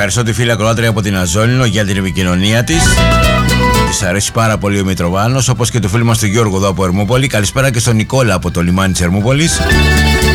Ευχαριστώ τη φίλη ακροάτρια από την Αζώνινο για την επικοινωνία της. Της αρέσει πάρα πολύ ο Μητροβάνος, όπως και το φίλο μας τον Γιώργο εδώ από Ερμούπολη. Καλησπέρα και στον Νικόλα από το λιμάνι της Ερμούπολης.